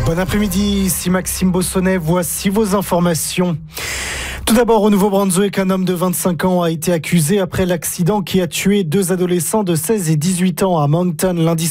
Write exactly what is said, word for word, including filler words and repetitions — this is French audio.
Bon après-midi, ici Maxime Bossonnet, voici vos informations. Tout d'abord, au Nouveau-Brunswick, un homme de vingt-cinq ans a été accusé après l'accident qui a tué deux adolescents de seize et dix-huit ans à Moncton lundi